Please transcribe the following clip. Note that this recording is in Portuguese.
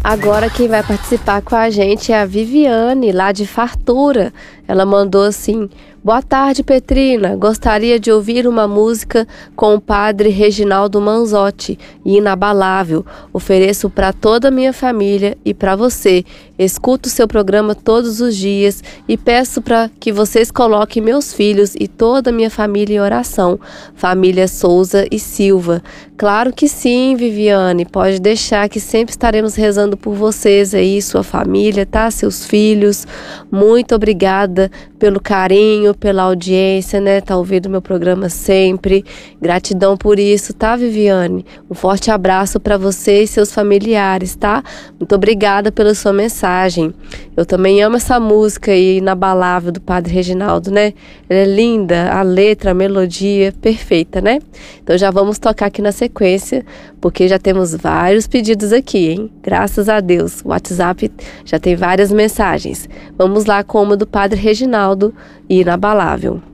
Agora quem vai participar com a gente é a Viviane, lá de Fartura. Ela mandou assim: boa tarde, Petrina. Gostaria de ouvir uma música com o padre Reginaldo Manzotti, Inabalável. Ofereço para toda a minha família e para você. Escuto o seu programa todos os dias e peço para que vocês coloquem meus filhos e toda a minha família em oração. Família Souza e Silva. Claro que sim, Viviane. Pode deixar que sempre estaremos rezando por vocês aí, sua família, tá? Seus filhos. Muito obrigada pelo carinho, pela audiência, né? Tá ouvindo meu programa sempre. Gratidão por isso, tá, Viviane? Um forte abraço para você e seus familiares, tá? Muito obrigada pela sua mensagem. Eu também amo essa música aí, Inabalável, do Padre Reginaldo, né? Ela é linda, a letra, a melodia, perfeita, né? Então já vamos tocar aqui na sequência, porque já temos vários pedidos aqui, hein? Graças a Deus. O WhatsApp já tem várias mensagens. Vamos lá com uma do Padre Reginaldo, Inabalável.